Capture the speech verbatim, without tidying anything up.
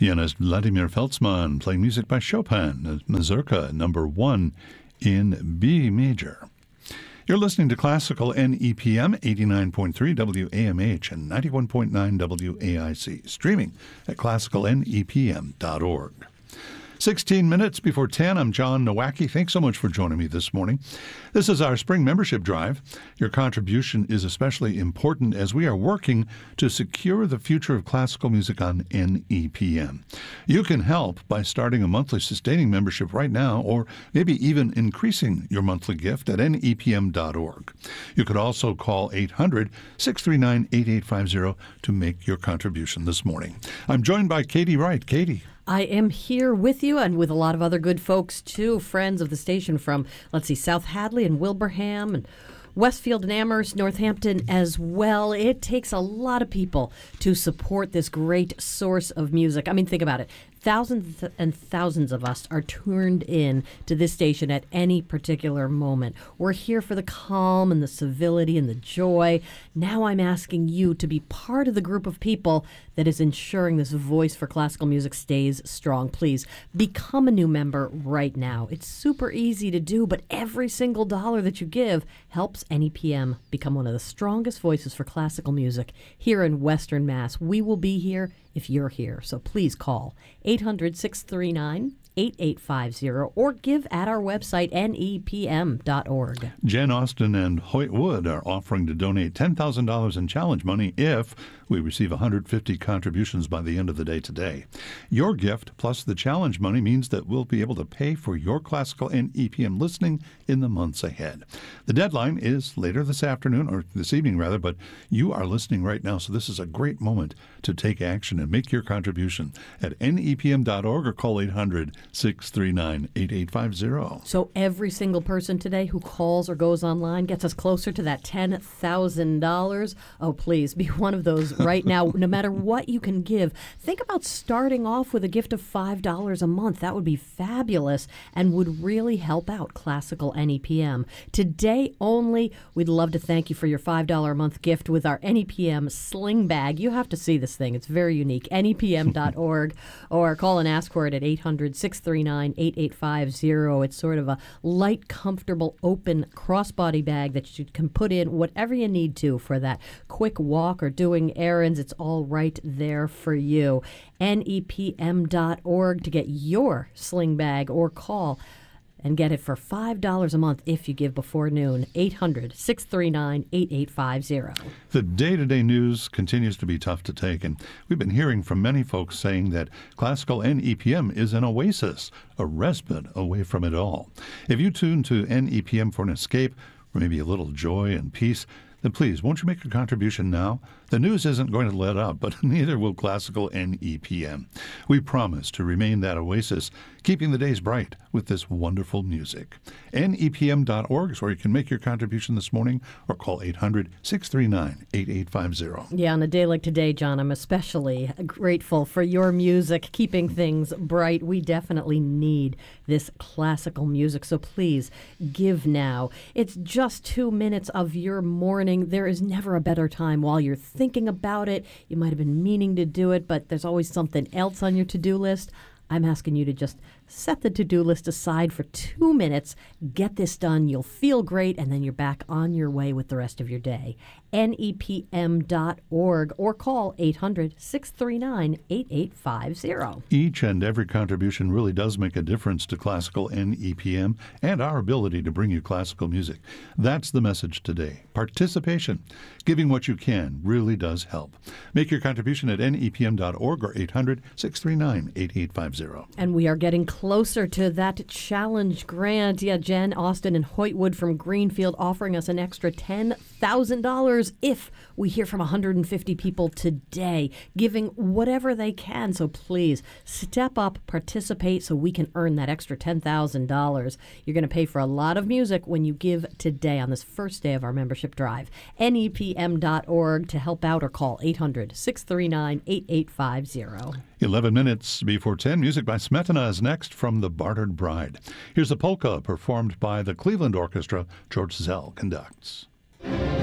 Pianist Vladimir Feltzmann playing music by Chopin, Mazurka number one in B major. You're listening to Classical N E P M, eighty-nine point three W A M H and ninety-one point nine W A I C, streaming at classical n e p m dot org. sixteen minutes before ten, I'm John Nowacki. Thanks so much for joining me this morning. This is our spring membership drive. Your contribution is especially important as we are working to secure the future of classical music on N E P M. You can help by starting a monthly sustaining membership right now, or maybe even increasing your monthly gift at n e p m dot org. You could also call eight hundred, six three nine, eight eight five zero to make your contribution this morning. I'm joined by Katie Wright. Katie. I am here with you and with a lot of other good folks, too, friends of the station from, let's see, South Hadley and Wilbraham and Westfield and Amherst, Northampton as well. It takes a lot of people to support this great source of music. I mean, think about it. Thousands and thousands of us are tuned in to this station at any particular moment. We're here for the calm and the civility and the joy. Now I'm asking you to be part of the group of people that is ensuring this voice for classical music stays strong. Please become a new member right now. It's super easy to do, but every single dollar that you give helps N E P M become one of the strongest voices for classical music here in Western Mass. We will be here if you're here, so please call eight hundred, six three nine, eight eight five zero or give at our website, n e p m dot org. Jen Austin and Hoyt Wood are offering to donate ten thousand dollars in challenge money if we receive one hundred fifty contributions by the end of the day today. Your gift plus the challenge money means that we'll be able to pay for your classical N E P M listening in the months ahead. The deadline is later this afternoon, or this evening rather, but you are listening right now, so this is a great moment to take action and make your contribution at n e p m dot org or call eight hundred, six three nine, eight eight five zero. So every single person today who calls or goes online gets us closer to that ten thousand dollars. Oh, please be one of those right now. No matter what you can give, think about starting off with a gift of five dollars a month. That would be fabulous and would really help out classical N E P M. Today only, we'd love to thank you for your five dollars a month gift with our N E P M sling bag. You have to see this thing. It's very unique. n e p m dot org or call and ask for it at eight hundred, six three nine, eight eight five zero. It's sort of a light, comfortable, open crossbody bag that you can put in whatever you need to for that quick walk or doing errands. It's all right there for you. n e p m dot org to get your sling bag or call and get it for five dollars a month if you give before noon. eight hundred, six three nine, eight eight five zero. The day-to-day news continues to be tough to take, and we've been hearing from many folks saying that classical N E P M is an oasis, a respite away from it all. If you tune to N E P M for an escape, or maybe a little joy and peace, then please, won't you make a contribution now? The news isn't going to let up, but neither will classical N E P M. We promise to remain that oasis, keeping the days bright with this wonderful music. n e p m dot org is where you can make your contribution this morning, or call eight hundred, six three nine, eight eight five zero. Yeah, on a day like today, John, I'm especially grateful for your music, keeping things bright. We definitely need this classical music, so please give now. It's just two minutes of your morning. There is never a better time while you're thinking about it. You might have been meaning to do it, but there's always something else on your to-do list. I'm asking you to just set the to-do list aside for two minutes, get this done, you'll feel great, and then you're back on your way with the rest of your day. n e p m dot org or call eight hundred, six three nine, eight eight five zero. Each and every contribution really does make a difference to classical N E P M and our ability to bring you classical music. That's the message today. Participation, giving what you can, really does help. Make your contribution at n e p m dot org or eight hundred, six three nine, eight eight five zero. And we are getting closer to that challenge grant. Yeah, Jen Austin and Hoyt Wood from Greenfield offering us an extra ten thousand dollars if we hear from one hundred fifty people today, giving whatever they can. So please step up, participate so we can earn that extra ten thousand dollars. You're going to pay for a lot of music when you give today on this first day of our membership drive. n e p m dot org to help out or call eight hundred, six three nine, eight eight five zero. eleven minutes before ten, music by Smetana is next from The Bartered Bride. Here's a polka performed by the Cleveland Orchestra. George Zell conducts.